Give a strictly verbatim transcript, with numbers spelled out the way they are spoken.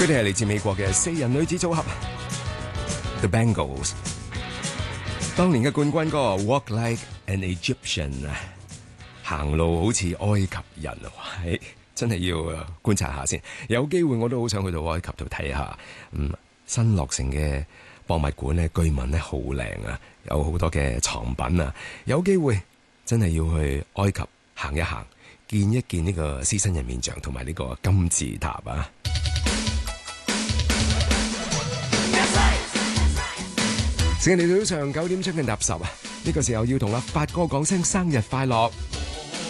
佢哋係嚟自美國嘅四人女子組合 The Bangles。當年嘅冠軍歌 Walk Like an Egyptian 啊，行路好似埃及人啊，係真係要觀察下先。有機會我都好想去到埃及度睇下。嗯，新落成嘅博物館咧，據聞咧好靚啊，有好多嘅藏品啊。有機會真係要去埃及行一行，見一見呢個獅身人面像同埋呢個金字塔啊！時間嚟到早上九點將近踏十啊！呢個時候要同阿發哥講聲生日快樂。